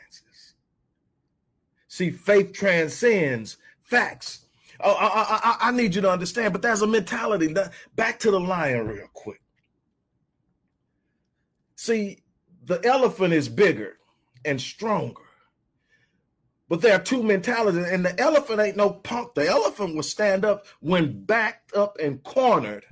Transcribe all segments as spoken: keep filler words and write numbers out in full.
circumstances. See, faith transcends facts. Oh, I, I, I need you to understand, but there's a mentality. Back to the lion real quick. See, the elephant is bigger and stronger. But there are two mentalities, and the elephant ain't no punk. The elephant will stand up when backed up and cornered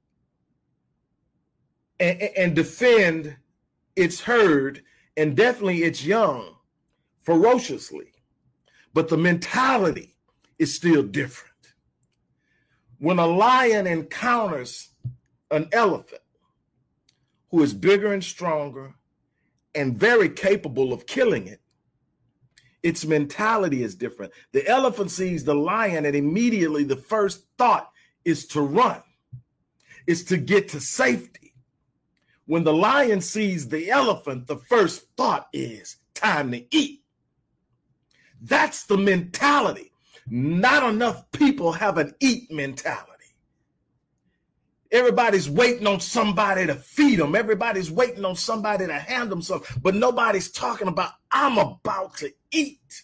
and, and defend its herd and definitely its young ferociously. But the mentality is still different. When a lion encounters an elephant who is bigger and stronger and very capable of killing it, its mentality is different. The elephant sees the lion and immediately the first thought is to run, is to get to safety. When the lion sees the elephant, the first thought is time to eat. That's the mentality. Not enough people have an eat mentality. Everybody's waiting on somebody to feed them. Everybody's waiting on somebody to hand them something, but nobody's talking about, I'm about to eat.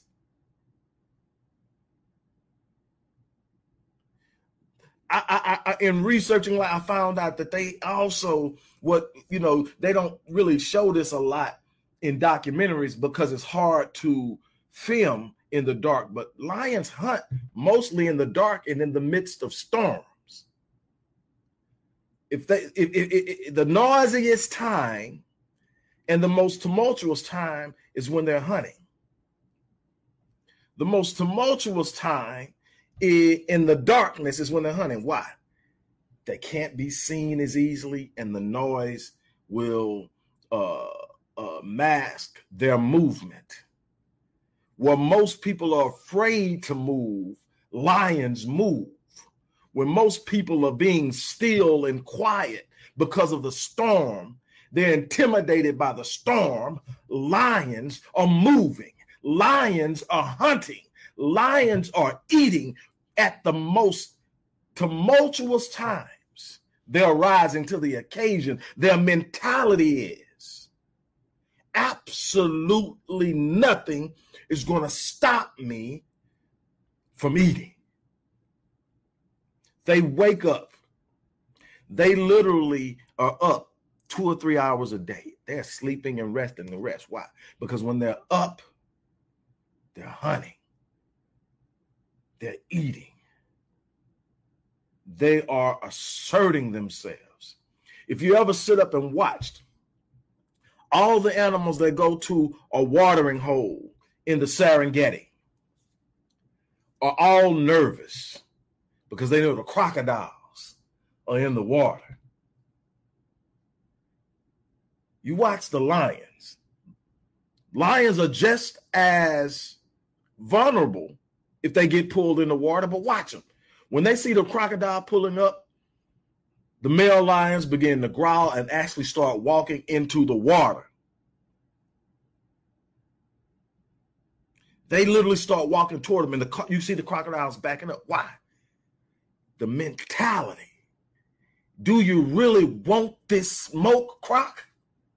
I, I, I, in researching, I found out that they also, what, you know, they don't really show this a lot in documentaries because it's hard to film in the dark, but lions hunt mostly in the dark and in the midst of storms. If they, if, if, if, the noisiest time and the most tumultuous time is when they're hunting. The most tumultuous time is in the darkness is when they're hunting. Why? They can't be seen as easily, and the noise will uh, uh, mask their movement. Where most people are afraid to move, lions move. When most people are being still and quiet because of the storm, they're intimidated by the storm. Lions are moving. Lions are hunting. Lions are eating at the most tumultuous times. They're rising to the occasion. Their mentality is absolutely nothing is going to stop me from eating. They wake up. They literally are up two or three hours a day. They're sleeping and resting the rest. Why? Because when they're up, they're hunting. They're eating. They are asserting themselves. If you ever sit up and watched, all the animals that go to a watering hole in the Serengeti are all nervous because they know the crocodiles are in the water. You watch the lions. Lions are just as vulnerable if they get pulled in the water, but watch them. When they see the crocodile pulling up, the male lions begin to growl and actually start walking into the water. They literally start walking toward them, and the, you see the crocodiles backing up. Why? The mentality. Do you really want this smoke, croc?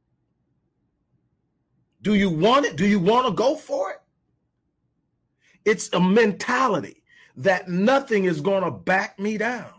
Do you want it? Do you want to go for it? It's a mentality that nothing is going to back me down.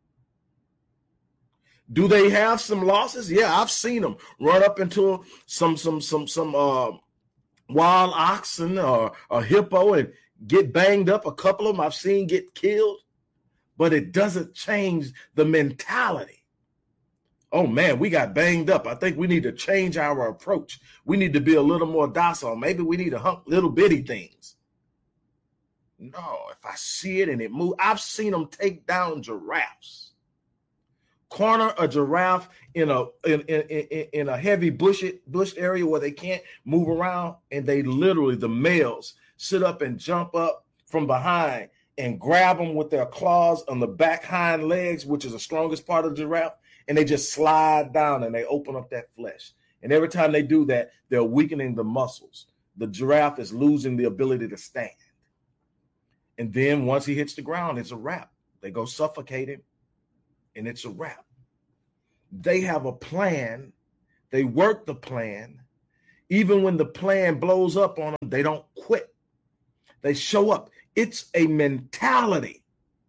Do they have some losses? Yeah, I've seen them run up into some some some some uh, wild oxen or a hippo and get banged up. A couple of them I've seen get killed. But it doesn't change the mentality. Oh, man, we got banged up. I think we need to change our approach. We need to be a little more docile. Maybe we need to hunt little bitty things. No, if I see it and it moves, I've seen them take down giraffes. Corner a giraffe in a in, in, in, in a heavy bush, bush area where they can't move around, and they literally, the males, sit up and jump up from behind and grab them with their claws on the back hind legs, which is the strongest part of the giraffe, and they just slide down and they open up that flesh. And every time they do that, they're weakening the muscles. The giraffe is losing the ability to stand. And then once he hits the ground, it's a wrap. They go suffocate him, and it's a wrap. They have a plan. They work the plan. Even when the plan blows up on them, they don't quit. They show up. It's a mentality.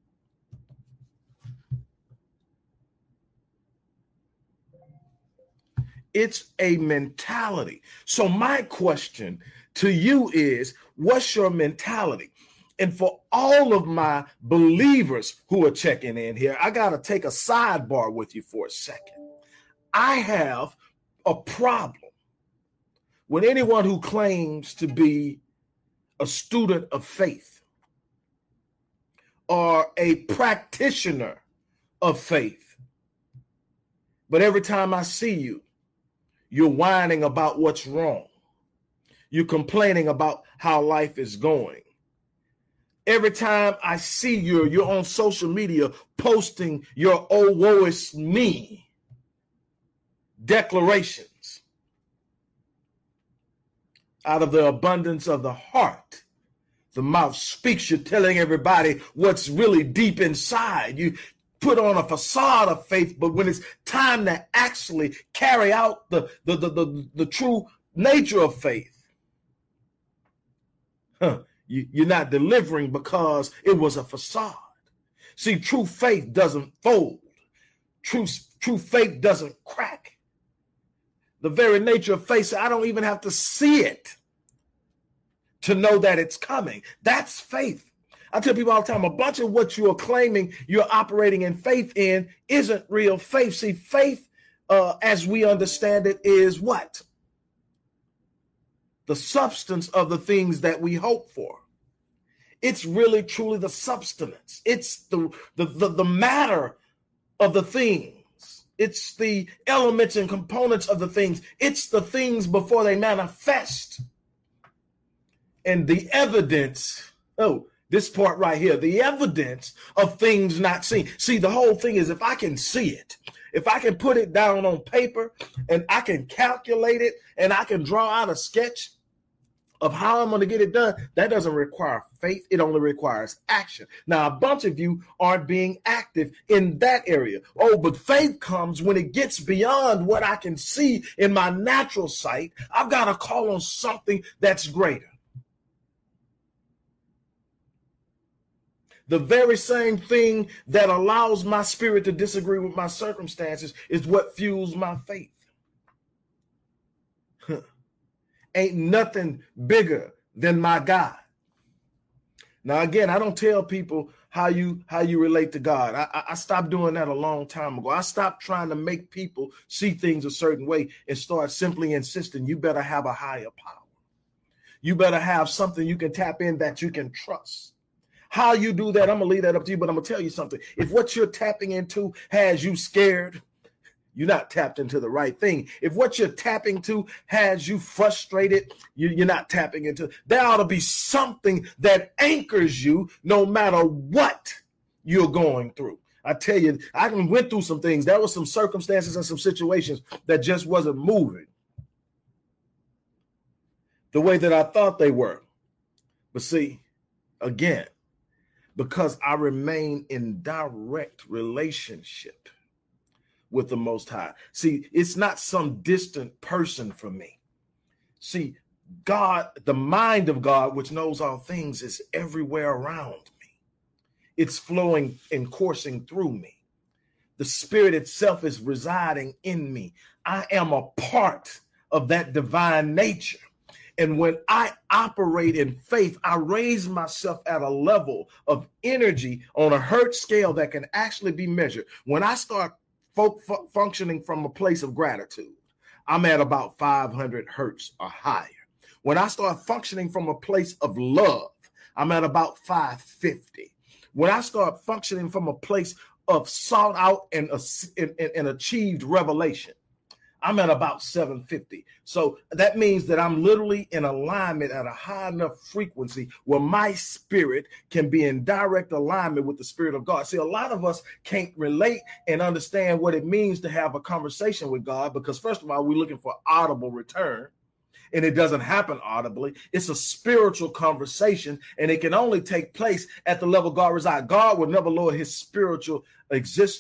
It's a mentality. So my question to you is, what's your mentality? And for all of my believers who are checking in here, I got to take a sidebar with you for a second. I have a problem with anyone who claims to be a student of faith or a practitioner of faith. But every time I see you, you're whining about what's wrong. You're complaining about how life is going. Every time I see you, you're on social media posting your "oh, woe is me" declarations. Out of the abundance of the heart, the mouth speaks. You're telling everybody what's really deep inside. You put on a facade of faith, but when it's time to actually carry out the, the, the, the, the true nature of faith, huh, you, you're not delivering because it was a facade. See, true faith doesn't fold. True, true faith doesn't crack. The very nature of faith, I don't even have to see it to know that it's coming. That's faith. I tell people all the time, a bunch of what you are claiming you're operating in faith in isn't real faith. See, faith, uh, as we understand it, is what? The substance of the things that we hope for. It's really, truly the substance. It's the, the, the, the matter of the things. It's the elements and components of the things. It's the things before they manifest. And the evidence, oh, this part right here, the evidence of things not seen. See, the whole thing is if I can see it, if I can put it down on paper and I can calculate it and I can draw out a sketch of how I'm going to get it done, that doesn't require faith. It only requires action. Now, a bunch of you aren't being active in that area. Oh, but faith comes when it gets beyond what I can see in my natural sight. I've got to call on something that's greater. The very same thing that allows my spirit to disagree with my circumstances is what fuels my faith. Ain't nothing bigger than my God. Now, again, I don't tell people how you how you relate to God. I, I stopped doing that a long time ago. I stopped trying to make people see things a certain way and start simply insisting you better have a higher power. You better have something you can tap in that you can trust. How you do that, I'm going to leave that up to you, but I'm going to tell you something. If what you're tapping into has you scared, you're not tapped into the right thing. If what you're tapping to has you frustrated, you, you're not tapping into. There ought to be something that anchors you no matter what you're going through. I tell you, I went through some things. There were some circumstances and some situations that just wasn't moving the way that I thought they were. But see, again, because I remain in direct relationship with the Most High. See, it's not some distant person from me. See, God, the mind of God, which knows all things, is everywhere around me. It's flowing and coursing through me. The Spirit itself is residing in me. I am a part of that divine nature. And when I operate in faith, I raise myself at a level of energy on a Hertz scale that can actually be measured. When I start fo- fu- functioning from a place of gratitude, I'm at about five hundred Hertz or higher. When I start functioning from a place of love, I'm at about five fifty. When I start functioning from a place of sought out and, and, and achieved revelation, I'm at about seven fifty. So that means that I'm literally in alignment at a high enough frequency where my spirit can be in direct alignment with the Spirit of God. See, a lot of us can't relate and understand what it means to have a conversation with God because, first of all, we're looking for audible return. And it doesn't happen audibly. It's a spiritual conversation, and it can only take place at the level God resides. God will never lower his spiritual existence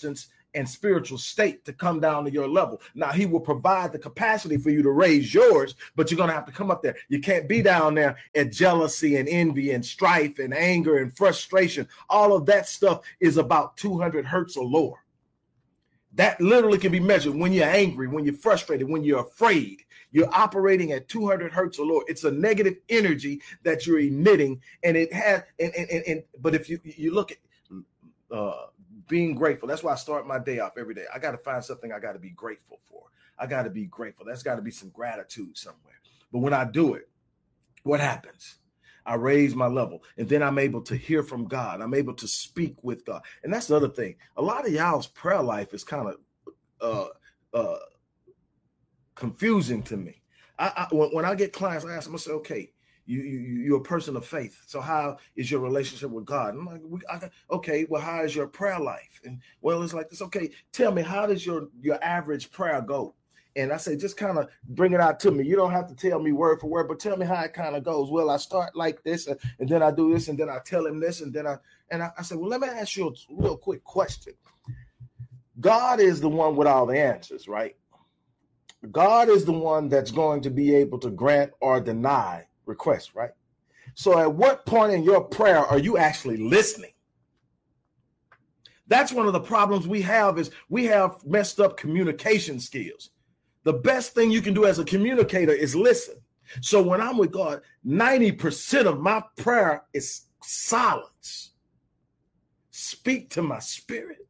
and spiritual state to come down to your level. Now, he will provide the capacity for you to raise yours, but you're going to have to come up there. You can't be down there at jealousy and envy and strife and anger and frustration. All of that stuff is about two hundred hertz or lower. That literally can be measured when you're angry, when you're frustrated, when you're afraid. You're operating at two hundred hertz or lower. It's a negative energy that you're emitting, and it has. And and and, and but if you you look at uh, being grateful, that's why I start my day off every day. I got to find something I got to be grateful for. I got to be grateful. That's got to be some gratitude somewhere. But when I do it, what happens? I raise my level, and then I'm able to hear from God. I'm able to speak with God. And that's the other thing. A lot of y'all's prayer life is kind of uh, uh, confusing to me. I, I when, when I get clients, I ask them, I say, okay, you, you, you're a person of faith. So how is your relationship with God? And I'm like, we, I, okay, well, how is your prayer life? And well, it's like this. Okay, tell me, how does your, your average prayer go? And I say, just kind of bring it out to me. You don't have to tell me word for word, but tell me how it kind of goes. Well, I start like this, and, and then I do this, and then I tell him this, and then I and I, I said, well, let me ask you a real quick question. God is the one with all the answers, right? God is the one that's going to be able to grant or deny requests, right? So at what point in your prayer are you actually listening? That's one of the problems we have is we have messed up communication skills. The best thing you can do as a communicator is listen. So when I'm with God, ninety percent of my prayer is silence. Speak to my spirit.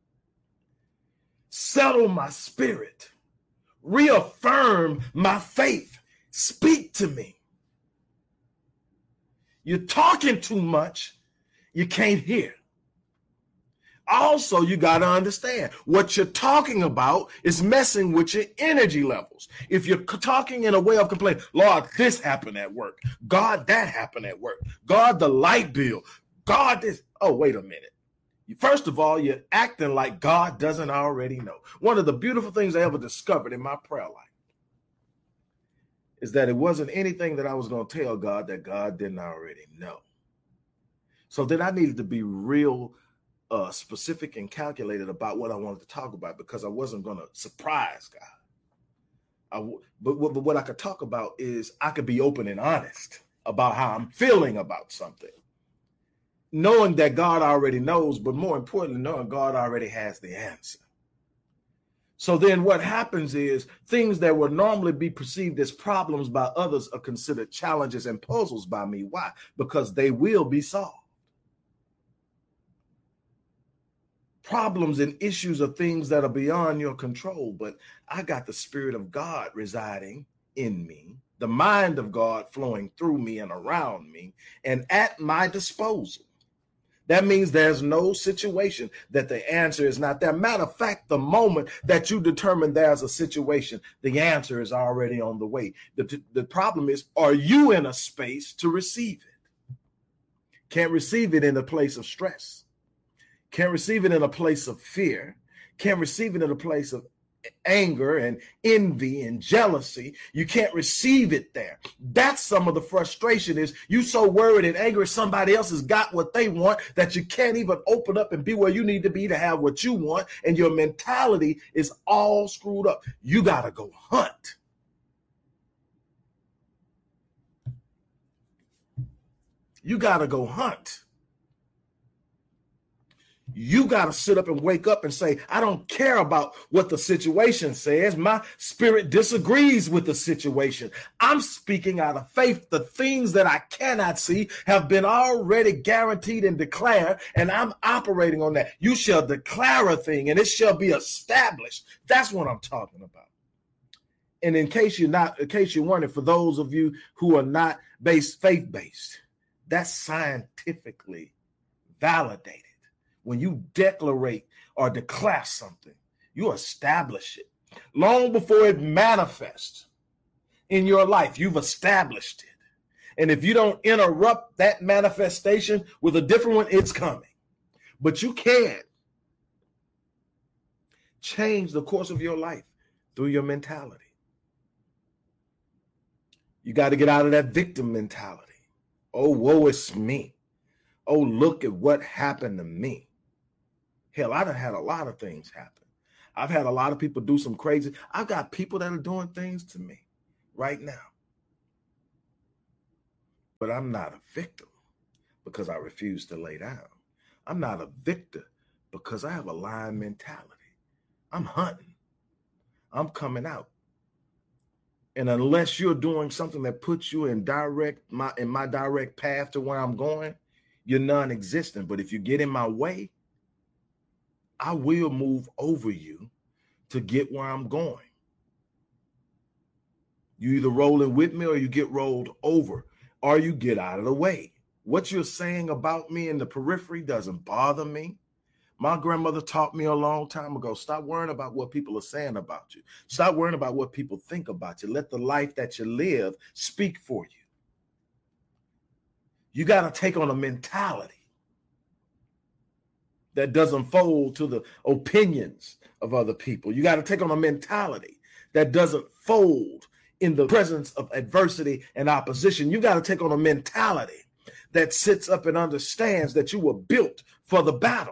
Settle my spirit. Reaffirm my faith. Speak to me. You're talking too much. You can't hear. Also, you got to understand what you're talking about is messing with your energy levels. If you're talking in a way of complaining, Lord, this happened at work. God, that happened at work. God, the light bill. God, this. Oh, wait a minute. First of all, you're acting like God doesn't already know. One of the beautiful things I ever discovered in my prayer life is that it wasn't anything that I was going to tell God that God didn't already know. So then I needed to be real Uh, specific and calculated about what I wanted to talk about because I wasn't going to surprise God. I w- but, but what I could talk about is I could be open and honest about how I'm feeling about something, knowing that God already knows, but more importantly, knowing God already has the answer. So then what happens is things that would normally be perceived as problems by others are considered challenges and puzzles by me. Why? Because they will be solved. Problems and issues are things that are beyond your control, but I got the Spirit of God residing in me, the mind of God flowing through me and around me, and at my disposal. That means there's no situation that the answer is not there. Matter of fact, the moment that you determine there's a situation, the answer is already on the way. The, the problem is, are you in a space to receive it? Can't receive it in a place of stress. Can't receive it in a place of fear. Can't receive it in a place of anger and envy and jealousy. You can't receive it there. That's some of the frustration is you so worried and angry somebody else has got what they want that you can't even open up and be where you need to be to have what you want. And your mentality is all screwed up. You got to go hunt. You got to go hunt. You got to sit up and wake up and say, I don't care about what the situation says. My spirit disagrees with the situation. I'm speaking out of faith. The things that I cannot see have been already guaranteed and declared, and I'm operating on that. You shall declare a thing, and it shall be established. That's what I'm talking about. And in case you're not, in case you're wondering, for those of you who are not based faith-based, that's scientifically validated. When you declarate or declare something, you establish it. Long before it manifests in your life, you've established it. And if you don't interrupt that manifestation with a different one, it's coming. But you can change the course of your life through your mentality. You got to get out of that victim mentality. Oh, woe is me. Oh, look at what happened to me. Hell, I've had a lot of things happen. I've had a lot of people do some crazy. I've got people that are doing things to me right now. But I'm not a victim because I refuse to lay down. I'm not a victor because I have a lion mentality. I'm hunting. I'm coming out. And unless you're doing something that puts you in direct my in my direct path to where I'm going, you're non-existent. But if you get in my way, I will move over you to get where I'm going. You either rolling with me or you get rolled over, or you get out of the way. What you're saying about me in the periphery doesn't bother me. My grandmother taught me a long time ago, stop worrying about what people are saying about you. Stop worrying about what people think about you. Let the life that you live speak for you. You got to take on a mentality that doesn't fold to the opinions of other people. You got to take on a mentality that doesn't fold in the presence of adversity and opposition. You got to take on a mentality that sits up and understands that you were built for the battle.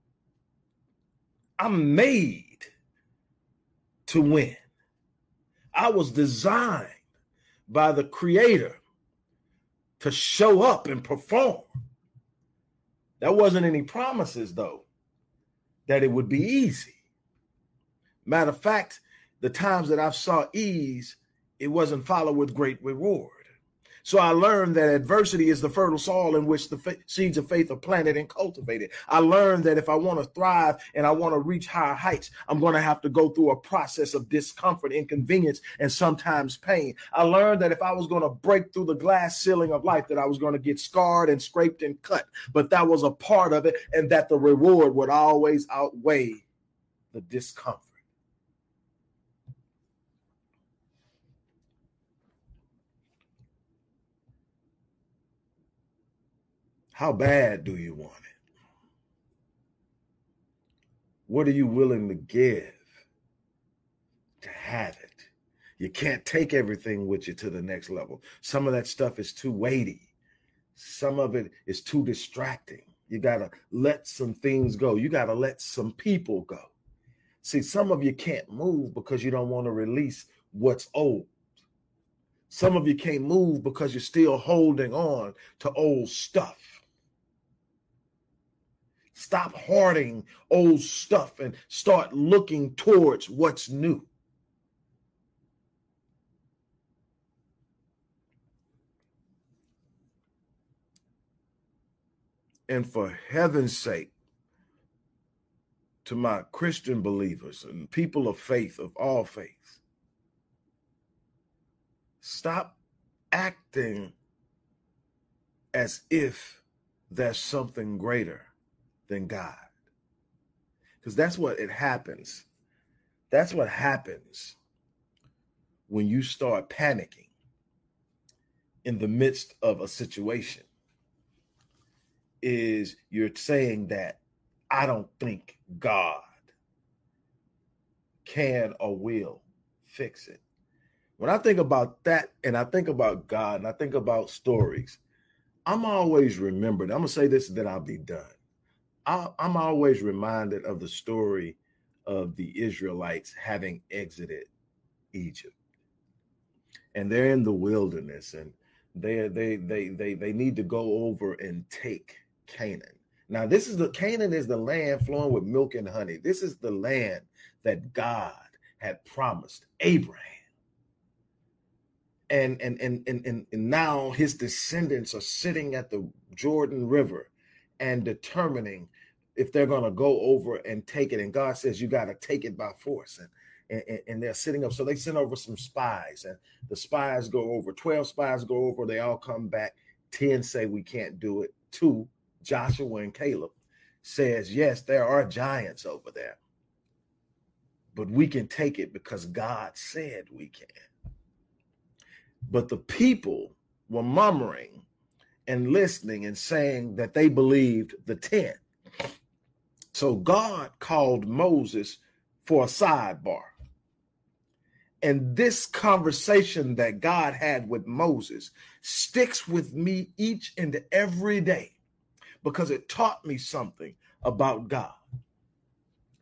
I'm made to win. I was designed by the Creator to show up and perform. There wasn't any promises, though, that it would be easy. Matter of fact, the times that I saw ease, it wasn't followed with great reward. So I learned that adversity is the fertile soil in which the fa- seeds of faith are planted and cultivated. I learned that if I want to thrive and I want to reach higher heights, I'm going to have to go through a process of discomfort, inconvenience, and sometimes pain. I learned that if I was going to break through the glass ceiling of life, that I was going to get scarred and scraped and cut, but that was a part of it, and that the reward would always outweigh the discomfort. How bad do you want it? What are you willing to give to have it? You can't take everything with you to the next level. Some of that stuff is too weighty. Some of it is too distracting. You got to let some things go. You got to let some people go. See, some of you can't move because you don't want to release what's old. Some of you can't move because you're still holding on to old stuff. Stop hoarding old stuff and start looking towards what's new. And for heaven's sake, to my Christian believers and people of faith, of all faiths, stop acting as if there's something greater than God. Because that's what it happens. That's what happens when you start panicking in the midst of a situation, is you're saying that I don't think God can or will fix it. When I think about that, and I think about God, and I think about stories, I'm always remembered. I'm going to say this, and then I'll be done. I'm always reminded of the story of the Israelites having exited Egypt, and they're in the wilderness, and they they they they they need to go over and take Canaan. Now, this is the Canaan is the land flowing with milk and honey. This is the land that God had promised Abraham, and and and and and, and now his descendants are sitting at the Jordan River and determining if they're going to go over and take it. And God says, you got to take it by force. And, and, and they're sitting up. So they send over some spies, and the spies go over. twelve spies go over. They all come back. ten say we can't do it. Two, Joshua and Caleb, says, yes, there are giants over there, but we can take it because God said we can. But the people were murmuring and listening and saying that they believed the ten. So God called Moses for a sidebar. And this conversation that God had with Moses sticks with me each and every day because it taught me something about God.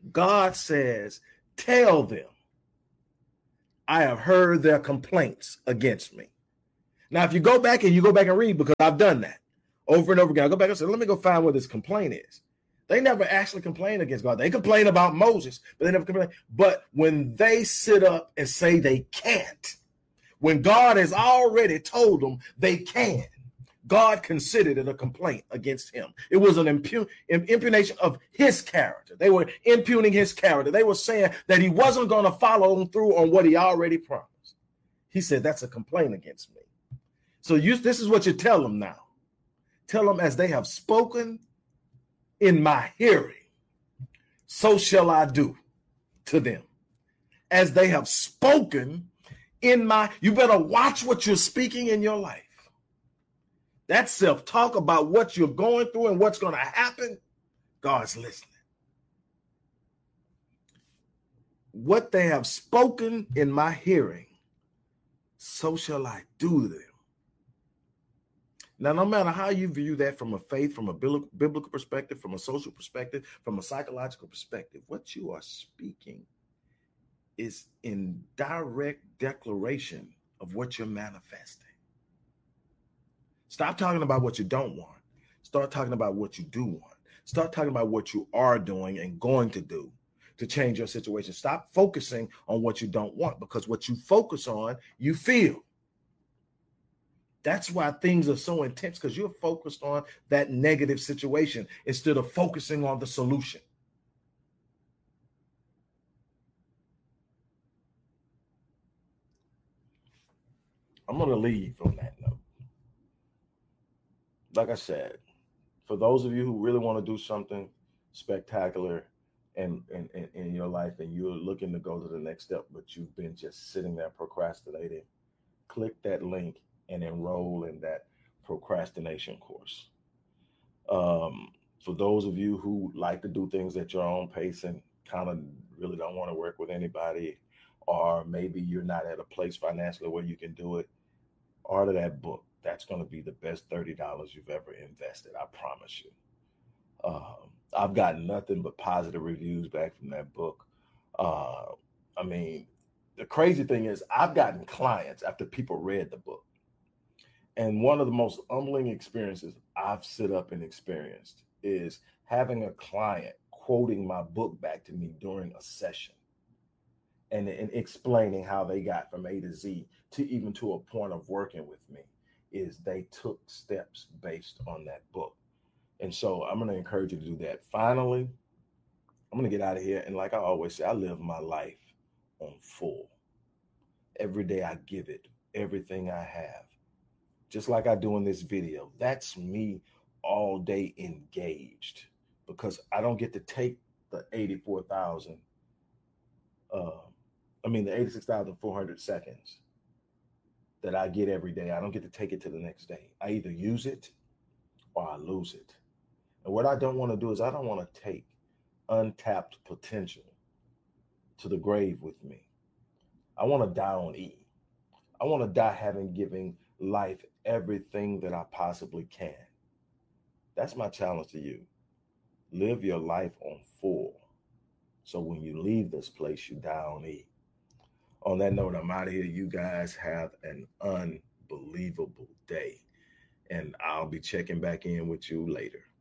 God says, tell them, I have heard their complaints against me. Now, if you go back and you go back and read, because I've done that over and over again, I go back and say, let me go find where this complaint is. They never actually complain against God. They complain about Moses, but they never complain. But when they sit up and say they can't, when God has already told them they can, God considered it a complaint against him. It was an impu- impugnation of his character. They were impugning his character. They were saying that he wasn't going to follow through on what he already promised. He said, that's a complaint against me. So you, this is what you tell them now. Tell them, as they have spoken in my hearing, so shall I do to them. As they have spoken in my, you better watch what you're speaking in your life. That self-talk about what you're going through and what's going to happen, God's listening. What they have spoken in my hearing, so shall I do to them. Now, no matter how you view that from a faith, from a biblical perspective, from a social perspective, from a psychological perspective, what you are speaking is in direct declaration of what you're manifesting. Stop talking about what you don't want. Start talking about what you do want. Start talking about what you are doing and going to do to change your situation. Stop focusing on what you don't want, because what you focus on, you feel. That's why things are so intense, because you're focused on that negative situation instead of focusing on the solution. I'm going to leave on that note. Like I said, for those of you who really want to do something spectacular in, in, in, in your life, and you're looking to go to the next step, but you've been just sitting there procrastinating, click that link and enroll in that procrastination course. Um, for those of you who like to do things at your own pace and kind of really don't want to work with anybody, or maybe you're not at a place financially where you can do it, order that book. That's going to be the best thirty dollars you've ever invested. I promise you. Um, I've gotten nothing but positive reviews back from that book. Uh, I mean, the crazy thing is I've gotten clients after people read the book. And one of the most humbling experiences I've sit up and experienced is having a client quoting my book back to me during a session and, and explaining how they got from A to Z to even to a point of working with me, is they took steps based on that book. And so I'm going to encourage you to do that. Finally, I'm going to get out of here. And like I always say, I live my life on full. Every day I give it everything I have. Just like I do in this video. That's me all day engaged, because I don't get to take the eighty-four thousand, uh, I mean, the eighty-six thousand four hundred seconds that I get every day. I don't get to take it to the next day. I either use it or I lose it. And what I don't want to do is I don't want to take untapped potential to the grave with me. I want to die on E. I want to die having given life everything that I possibly can. That's my challenge to you. Live your life on full, so when you leave this place, you die on E. On that note, I'm out of here. You guys have an unbelievable day, and I'll be checking back in with you later.